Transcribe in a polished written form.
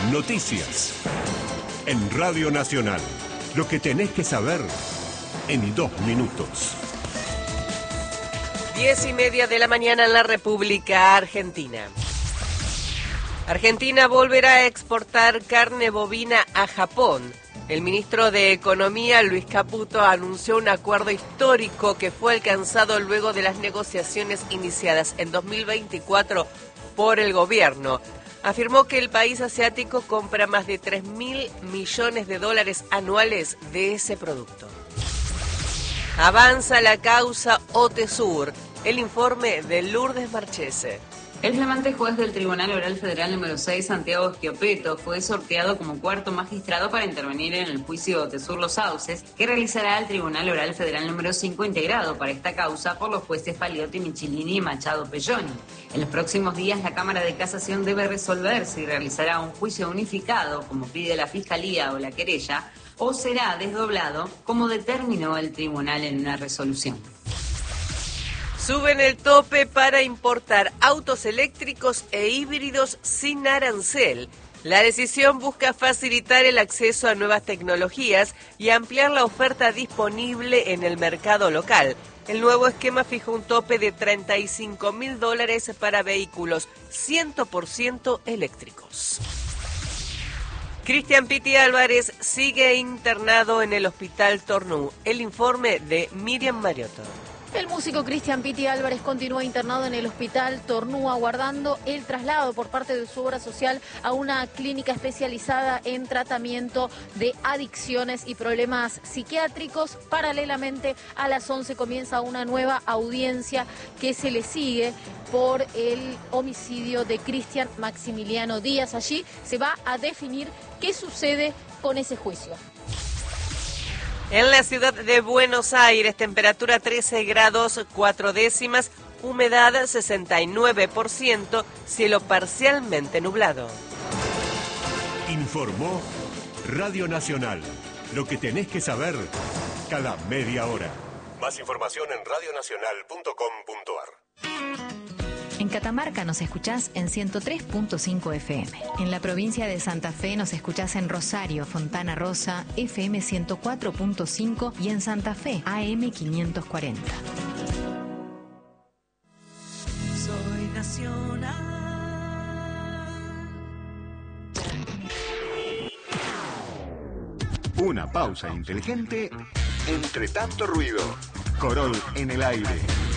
Noticias. En Radio Nacional. Lo que tenés que saber en 2 minutos. 10:30 de la mañana en la República Argentina. Argentina volverá a exportar carne bovina a Japón. El ministro de Economía, Luis Caputo, anunció un acuerdo histórico que fue alcanzado luego de las negociaciones iniciadas en 2024 por el gobierno. Afirmó que el país asiático compra más de $3.000 millones anuales de ese producto. Avanza la causa OTESUR. El informe de Lourdes Marchese. El flamante juez del Tribunal Oral Federal número 6, Santiago Schioppeto, fue sorteado como cuarto magistrado para intervenir en el juicio OTESUR Los Sauces, que realizará el Tribunal Oral Federal número 5, integrado para esta causa por los jueces Paliotti, Michilini y Machado Pelloni. En los próximos días, la Cámara de Casación debe resolver si realizará un juicio unificado, como pide la Fiscalía o la querella, o será desdoblado, como determinó el tribunal en una resolución. Suben el tope para importar autos eléctricos e híbridos sin arancel. La decisión busca facilitar el acceso a nuevas tecnologías y ampliar la oferta disponible en el mercado local. El nuevo esquema fija un tope de $35.000 para vehículos 100% eléctricos. Cristian Pitti Álvarez sigue internado en el Hospital Tornú. El informe de Miriam Mariotto. El músico Cristian Pitti Álvarez continúa internado en el Hospital Tornú, aguardando el traslado por parte de su obra social a una clínica especializada en tratamiento de adicciones y problemas psiquiátricos. Paralelamente, a las 11 comienza una nueva audiencia que se le sigue por el homicidio de Cristian Maximiliano Díaz. Allí se va a definir qué sucede con ese juicio. En la ciudad de Buenos Aires, temperatura 13 grados 4 décimas, humedad 69%, cielo parcialmente nublado. Informó Radio Nacional. Lo que tenés que saber cada media hora. Más información en radionacional.com.ar. En Catamarca nos escuchás en 103.5 FM. En la provincia de Santa Fe nos escuchás en Rosario, Fontana Rosa, FM 104.5 y en Santa Fe, AM 540. Soy nacional. Una pausa inteligente entre tanto ruido. Corol en el aire.